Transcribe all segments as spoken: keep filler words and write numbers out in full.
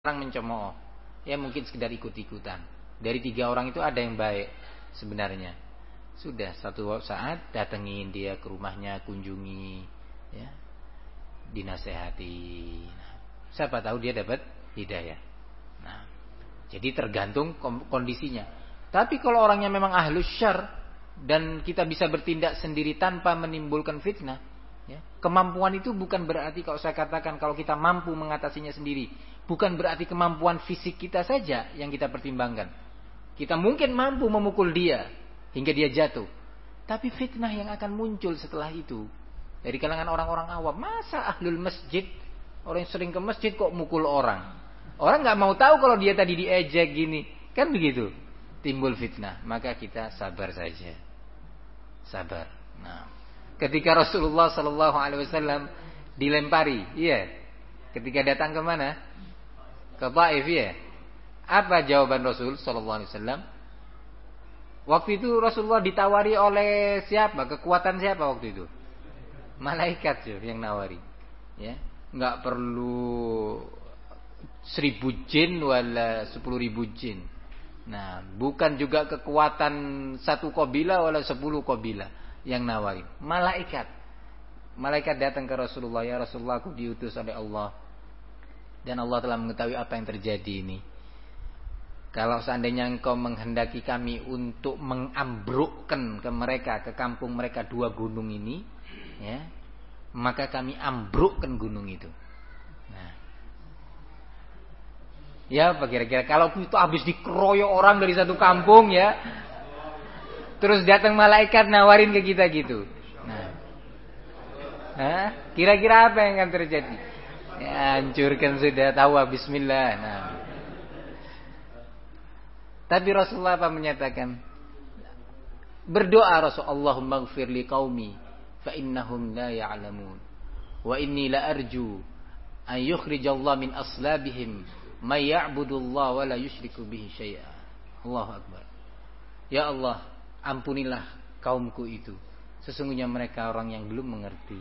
orang mencemooh, ya mungkin sekedar ikut-ikutan. Dari tiga orang itu ada yang baik sebenarnya. Sudah satu saat datengin dia ke rumahnya, kunjungi, ya, dinasehati. Nah, siapa tahu dia dapat hidayah. Nah, jadi tergantung kondisinya. Tapi kalau orangnya memang ahlus syarr dan kita bisa bertindak sendiri tanpa menimbulkan fitnah, ya, kemampuan itu bukan berarti kalau saya katakan kalau kita mampu mengatasinya sendiri, bukan berarti kemampuan fisik kita saja yang kita pertimbangkan. Kita mungkin mampu memukul dia hingga dia jatuh, tapi fitnah yang akan muncul setelah itu dari kalangan orang-orang awam. Masa ahlul masjid, orang yang sering ke masjid kok mukul orang? Orang nggak mau tahu kalau dia tadi diejek gini, kan begitu. Timbul fitnah, maka kita sabar saja, sabar. Nah, ketika Rasulullah Sallallahu Alaihi Wasallam dilempari, iya, ketika datang ke mana? Ke Taif, ya. Apa jawaban Rasul Sallallahu Alaihi Wasallam? Waktu itu Rasulullah ditawari oleh siapa? Kekuatan siapa waktu itu? Malaikat tuh yang nawari, ya. Nggak perlu seribu jin wala sepuluh ribu jin. Nah, bukan juga kekuatan satu kabilah wala sepuluh kabilah yang nawari. Malaikat. Malaikat datang ke Rasulullah, ya Rasulullah, aku diutus oleh Allah dan Allah telah mengetahui apa yang terjadi ini. Kalau seandainya engkau menghendaki kami untuk mengambrukkan ke mereka, ke kampung mereka dua gunung ini, ya, maka kami ambrukkan gunung itu. Nah, ya apa kira-kira kalau itu habis dikeroyok orang dari satu kampung, ya, terus datang malaikat nawarin ke kita gitu. Nah, hah? Kira-kira apa yang akan terjadi? Ya, hancurkan sudah, tahu, bismillah. Nah, tapi Rasulullah apa menyatakan? Berdoa Rasul, Allahumma ighfir li qaumi fa innahum la ya'lamun wa inni la arju an yukhrijallahu min aslabihim may ya'budullaha wa la yusyriku bihi syai'a. Allahu akbar. Ya Allah, ampunilah kaumku itu, sesungguhnya mereka orang yang belum mengerti.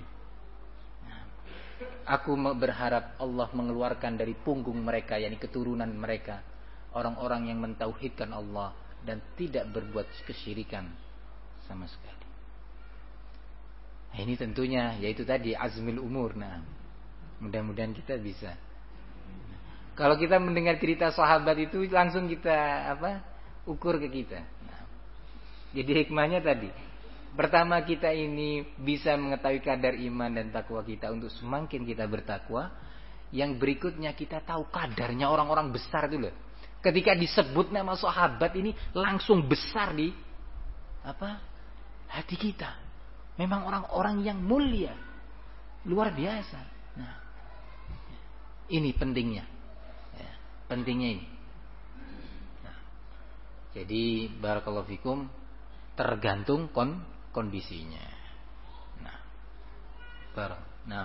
Aku berharap Allah mengeluarkan dari punggung mereka, yakni keturunan mereka, orang-orang yang mentauhidkan Allah dan tidak berbuat kesyirikan sama sekali. Nah, ini tentunya yaitu tadi azmil umur. Nah, mudah-mudahan kita bisa. Kalau kita mendengar cerita sahabat itu langsung kita apa? Ukur ke kita. Nah, jadi hikmahnya tadi, pertama kita ini bisa mengetahui kadar iman dan takwa kita untuk semakin kita bertakwa. Yang berikutnya kita tahu kadarnya orang-orang besar itu loh. Ketika disebut nama sahabat ini langsung besar di apa? Hati kita. Memang orang-orang yang mulia, luar biasa. Nah, ini pentingnya, ya, pentingnya ini. Nah, jadi barakallahu fikum, tergantung kon kondisinya. Nah, bar, nah.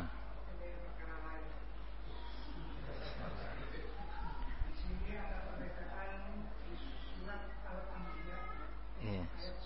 Yeah.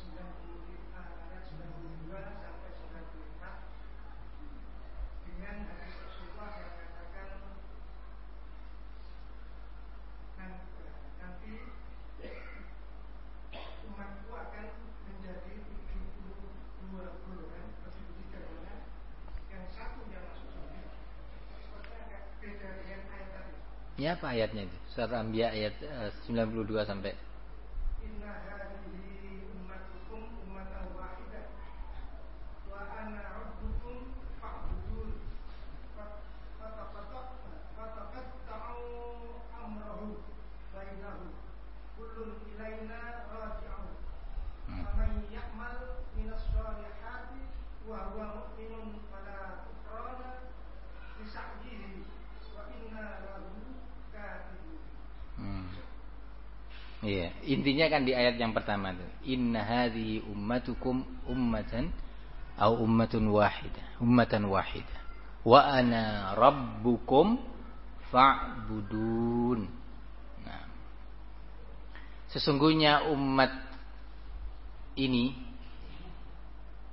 Ya, apa ayatnya itu? Surat Anbiya ayat uh, sembilan puluh dua sampai Inna hadhihi ummatukum ummatan wahidah wa ana rabbukum fa'budun. Fataqatta'u amrahum bainahum kullun ilaina raji'un. Faman ya'mal minas solihati wa huwa mu'minun fala kufrana li sa'yihi wa inna lahu katibun. Hmm. Iya, intinya kan di ayat yang pertama itu, inna hadhihi ummatukum ummatan au ummatun wahidah, ummatan wahidah. Wa ana rabbukum fa'budun. Nah, sesungguhnya umat ini,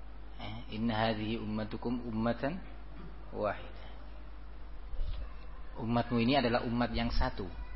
eh, inna hadhihi ummatukum ummatan wahidah. umatmu ini adalah umat yang satu.